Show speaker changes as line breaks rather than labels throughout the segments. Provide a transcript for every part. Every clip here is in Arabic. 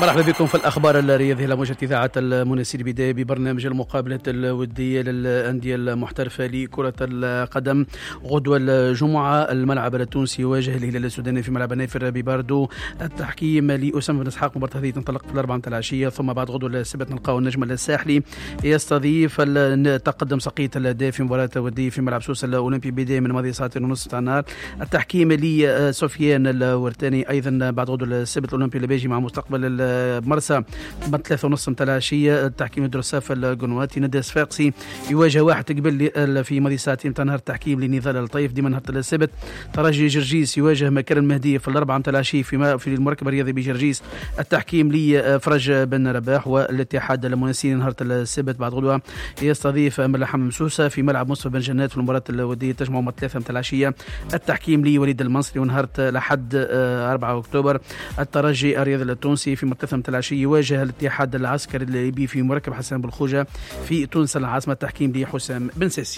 مرحبا بكم في الأخبار الرياضية على موجة إذاعة المنسي. البداية ببرنامج المقابلة الودية للأندية المحترفة لكرة القدم. غدوة الجمعة الملعب التونسي يواجه الهلال السوداني في ملعب نافر بباردو. التحكيم لأسامة بن إسحاق. مباراة هذه تنطلق في 4 العشية، ثم بعد غدوة السبت نلقاو النجم الساحلي يستضيف تقدم سقية الأهداف في مباراة ودية في ملعب سوسة الأولمبي بداية من ماضي ساعتين ونصف تاع النهار. التحكيم لسفيان الورتاني. أيضا بعد غدوة السبت الأولمبي البيجي مع مستقبل مرسى ب 3:30 متاع العشيه. التحكيم الدرساف القنواتي. ندى الصفاقسي يواجه واحد قبل في ماضي ساعتين متاع نهار. التحكيم لنضال الطيف ديما نهار السبت. ترجي جرجيس يواجه مكان المهدي في 4 متاع العشيه في المركب الرياضي بجرجيس. التحكيم لفرج بن رباح. والاتحاد المنسي نهار السبت بعد غدوه يستضيف ملحم مسوسه في ملعب مصطفى بن جنات في المباراه الوديه تجمع 3 متاع العشيه. التحكيم لوليد المنصري. ونهار لحد 4 اكتوبر الترجي الرياضي التونسي في 3 متاع العشيه يواجه الاتحاد العسكري الليبي في مركب حسن بالخوجه في تونس العاصمه. التحكيم لحسام بن ساسي.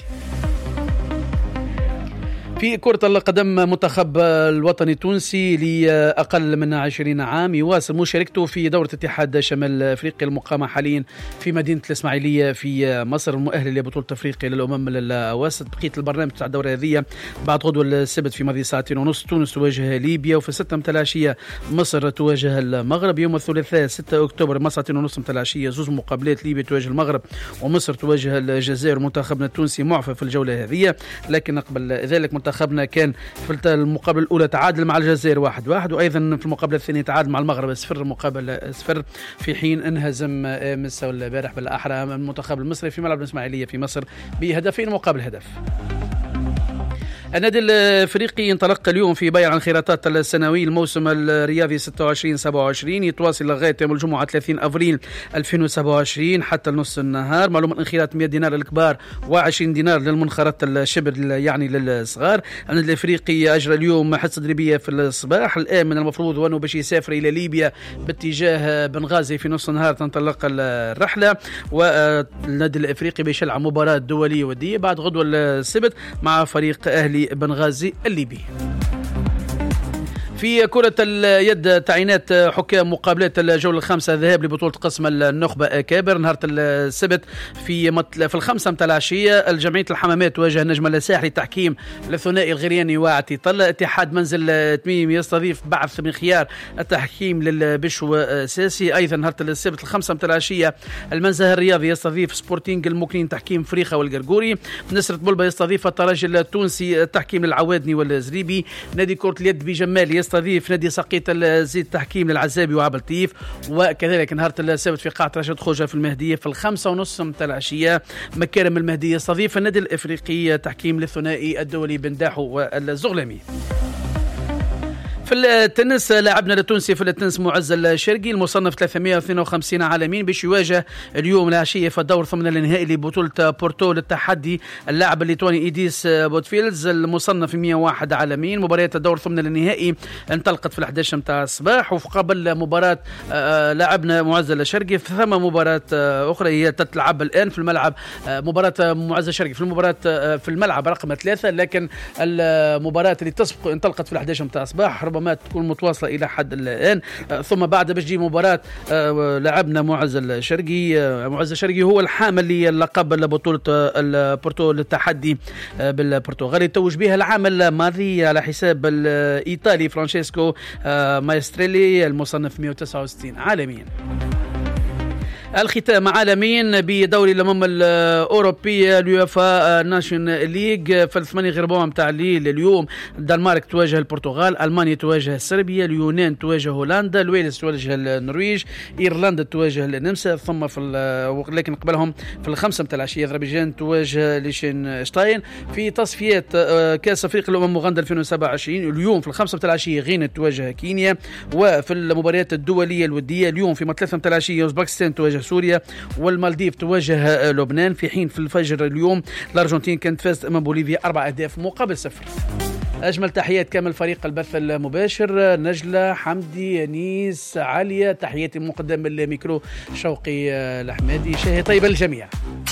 في كرة القدم منتخب الوطني التونسي لأقل من 20 عام يواصل مشاركته في دورة اتحاد شمال أفريقيا المقامة حاليا في مدينة الإسماعيلية في مصر، المؤهل لبطولة أفريقيا للأمم الأواسط. بقية البرنامج تاع الدورة هذه بعد غدوة السبت في ماضي ساعتين ونص تونس تواجه ليبيا، وفي 6 متاع العشية مصر تواجه المغرب. يوم الثلاثاء 6 أكتوبر مع 2:30 متاع العشية زوز مقابلات، ليبيا تواجه المغرب ومصر تواجه الجزائر. منتخبنا التونسي معفى في الجولة هذه، لكن قبل ذلك منتخبنا كان في المقابلة الأولى تعادل مع الجزائر 1-1، وأيضا في المقابلة الثانية تعادل مع المغرب 0 مقابل 0، في حين انهزم أمس البارح بالأحرى المنتخب المصري في ملعب الإسماعيلية في مصر بهدفين مقابل هدف. النادي الافريقي انطلق اليوم في بيع الانخراطات السنوي الموسم الرياضي 26-27 يتواصل لغايه يوم الجمعه 30 افريل 2027 حتى نص النهار. معلوم الانخراط 100 دينار للكبار و20 دينار للمنخرط الشبر يعني للصغار. النادي الافريقي اجرى اليوم حصه تدريبيه في الصباح. الان من المفروض وانه باش يسافر الى ليبيا باتجاه بنغازي في نص النهار تنطلق الرحله. والنادي الافريقي باش يلعب مباراه دوليه وديه بعد غدوه السبت مع فريق اهلي بنغازي الليبي. في كرة اليد تعيينات حكام مقابلات الجولة الخامسة ذهاب لبطولة قسم النخبة أكابر نهار السبت في 5 متاع العشية. الجمعية الحمامات تواجه النجم الساحلي تحكيم الثنائي الغرياني وعتي طلة. اتحاد منزل تميم يستضيف بعث من خيار التحكيم للبشو ساسي. أيضا نهار السبت 5 متاع العشية المنزه الرياضي يستضيف سبورتينج المكنين تحكيم فريخة والقرقوري. نسرة بلبة يستضيف الترجي التونسي تحكيم للعوادني والزريبي. نادي كرة اليد بجمال يستضيف نادي سقيط الزيت تحكيم للعزابي وعبد اللطيف. وكذلك نهار السبت في قاعة رشاد خوجة في المهدية في 5:30 متاع العشية مكارم المهدية يستضيف النادي الافريقي تحكيم للثنائي الدولي بن داحو والزغلمي. في التنس لاعبنا التونسي في التنس معز الشرقي المصنف 352 عالميا باش يواجه اليوم العشيه في الدور ثمن النهائي لبطوله بورتو للتحدي اللاعب الليتواني ايديس بوتفيلز المصنف 101 عالميا. مباريات الدور ثمن النهائي انطلقت في 11 متاع الصباح، وفي قبل مباراه لاعبنا معز الشرقي ثم مباراه اخرى هي تتلعب الان في الملعب. مباراه معز الشرقي في المباراه في الملعب رقم 3، لكن المباراه اللي تسبق انطلقت في 11 متاع الصباح ربما تكون متواصلة إلى حد الآن. ثم بعد باش تجي مباراة لاعبنا معز الشرقي. معز الشرقي هو الحامل للقب لبطولة البورتو للتحدي بالبرتغال يتوج بها العام الماضي على حساب الإيطالي فرانشيسكو مايستريلي المصنف 169 عالميا. الختام عالميا بدوري الأمم الأوروبية اليوفا ناشن ليج في 8 غربوع متاع الليل. اليوم الدنمارك تواجه البرتغال، ألمانيا تواجه صربيا، اليونان تواجه هولندا، الويلز تواجه النرويج، إيرلندا تواجه النمسا. ثم لكن قبلهم في 5 متاع العشية أذربيجان تواجه ليشنشتاين. في تصفيات كأس أفريقيا الأمم أوغندا 2027 اليوم في 5 متاع العشية غينيا تواجه كينيا. وفي المباريات الدولية الودية اليوم في 3 متاع العشية أوزبكستان تواجه سوريا، والمالديف تواجه لبنان. في حين في الفجر اليوم الأرجنتين كانت فازت أمام بوليفيا 4-0. أجمل تحيات كامل فريق البث المباشر، نجلة، حمدي، أنيس، عليا. تحياتي مقدم الميكرو شوقي الأحمدي. شهي طيب الجميع.